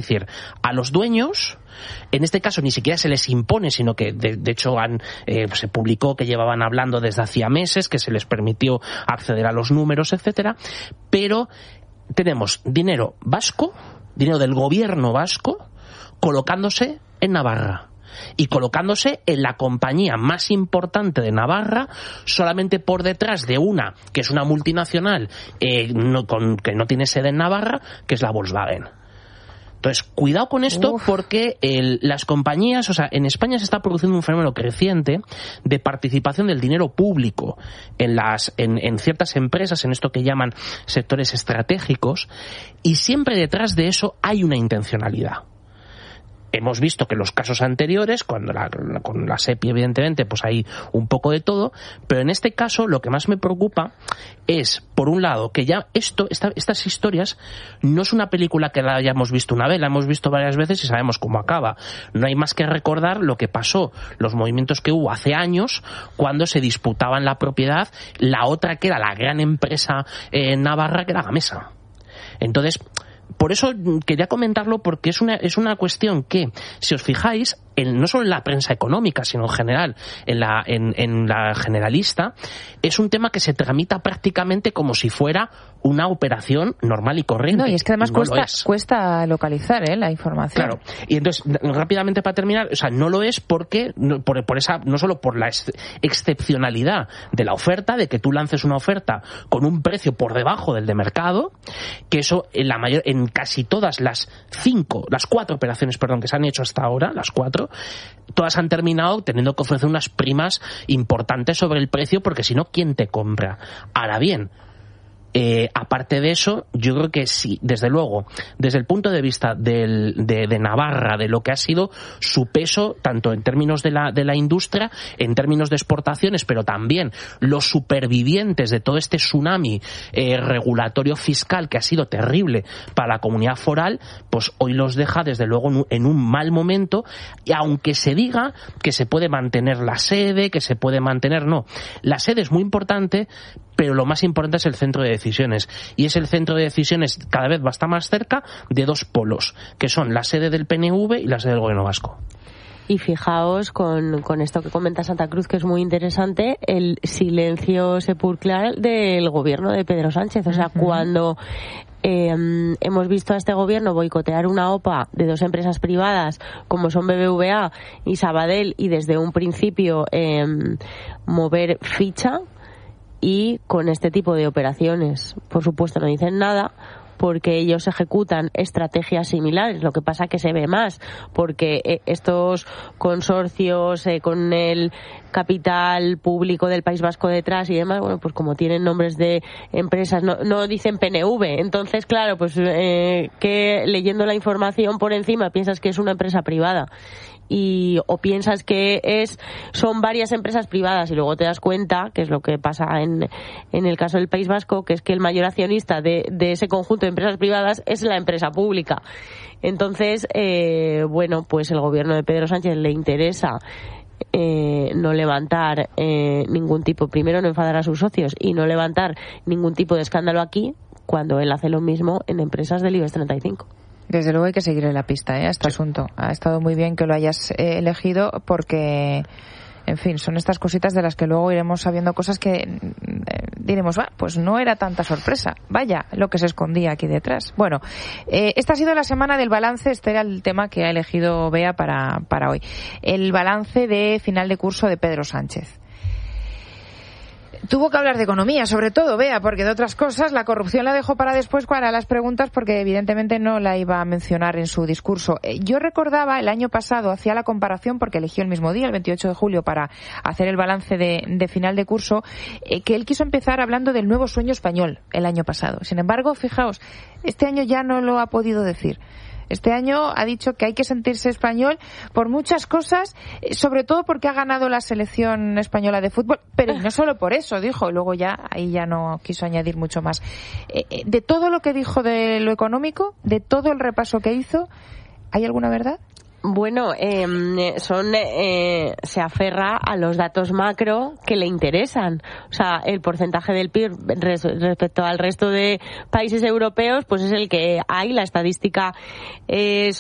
decir, a los dueños, en este caso ni siquiera se les impone, sino que de hecho se publicó que llevaban hablando desde hacía meses, que se les permitió acceder a los números, etcétera, pero tenemos dinero vasco, dinero del gobierno vasco, colocándose en Navarra. Y colocándose en la compañía más importante de Navarra, solamente por detrás de una, que es una multinacional que no tiene sede en Navarra, que es la Volkswagen. Entonces, cuidado con esto, porque las compañías, o sea, en España se está produciendo un fenómeno creciente de participación del dinero público en ciertas empresas, en esto que llaman sectores estratégicos, y siempre detrás de eso hay una intencionalidad. Hemos visto que en los casos anteriores, con la SEPI evidentemente, pues hay un poco de todo, pero en este caso lo que más me preocupa es, por un lado, que ya estas historias no es una película que la hayamos visto una vez, la hemos visto varias veces y sabemos cómo acaba. No hay más que recordar lo que pasó, los movimientos que hubo hace años cuando se disputaban la propiedad, la otra que era la gran empresa navarra, que era Gamesa. Entonces, por eso quería comentarlo, porque es una cuestión que, si os fijáis, no solo en la prensa económica, sino en general, en la generalista, es un tema que se tramita prácticamente como si fuera una operación normal y corriente. No, y es que además cuesta localizar la información. Claro, y entonces, rápidamente para terminar, o sea, no lo es porque, no solo por la excepcionalidad de la oferta, de que tú lances una oferta con un precio por debajo del de mercado, que eso en casi todas las 4 operaciones, que se han hecho hasta ahora, las 4, todas han terminado teniendo que ofrecer unas primas importantes sobre el precio, porque si no, ¿quién te compra? Ahora bien, aparte de eso, yo creo que sí, desde luego, desde el punto de vista de Navarra, de lo que ha sido su peso, tanto en términos de la industria, en términos de exportaciones, pero también los supervivientes de todo este tsunami regulatorio fiscal que ha sido terrible para la comunidad foral, pues hoy los deja desde luego en un mal momento, y aunque se diga que se puede mantener la sede, que se puede mantener, no, la sede es muy importante, pero lo más importante es el centro de decisiones, y es el centro de decisiones cada vez va a estar más cerca de 2 polos, que son la sede del PNV y la sede del gobierno vasco. Y fijaos con esto que comenta Santa Cruz, que es muy interesante, el silencio sepulcral del gobierno de Pedro Sánchez. O sea, cuando hemos visto a este gobierno boicotear una OPA de 2 empresas privadas como son BBVA y Sabadell, y desde un principio mover ficha, y con este tipo de operaciones, por supuesto, no dicen nada, porque ellos ejecutan estrategias similares. Lo que pasa que se ve más, porque estos consorcios con el capital público del País Vasco detrás y demás, bueno, pues como tienen nombres de empresas, no dicen PNV. Entonces, claro, pues que leyendo la información por encima piensas que es una empresa privada. O piensas que son varias empresas privadas, y luego te das cuenta, que es lo que pasa en el caso del País Vasco, que es que el mayor accionista de ese conjunto de empresas privadas es la empresa pública. Entonces, bueno, pues el gobierno de Pedro Sánchez le interesa no levantar ningún tipo, primero no enfadar a sus socios y no levantar ningún tipo de escándalo aquí, cuando él hace lo mismo en empresas del IBEX 35. Desde luego hay que seguirle la pista a este asunto. Ha estado muy bien que lo hayas elegido, porque, en fin, son estas cositas de las que luego iremos sabiendo cosas que diremos, pues no era tanta sorpresa. Vaya, lo que se escondía aquí detrás. Bueno, esta ha sido la semana del balance. Este era el tema que ha elegido Bea para hoy. El balance de final de curso de Pedro Sánchez. Tuvo que hablar de economía, sobre todo, Bea, porque de otras cosas la corrupción la dejó para después, para las preguntas, porque evidentemente no la iba a mencionar en su discurso. Yo recordaba el año pasado, hacía la comparación, porque eligió el mismo día, el 28 de julio, para hacer el balance de final de curso, que él quiso empezar hablando del nuevo sueño español el año pasado. Sin embargo, fijaos, este año ya no lo ha podido decir. Este año ha dicho que hay que sentirse español por muchas cosas, sobre todo porque ha ganado la selección española de fútbol, pero no solo por eso, dijo, y luego ahí ya no quiso añadir mucho más. De todo lo que dijo de lo económico, de todo el repaso que hizo, ¿hay alguna verdad? Bueno, se aferra a los datos macro que le interesan. O sea, el porcentaje del PIB respecto al resto de países europeos, pues es el que hay. La estadística es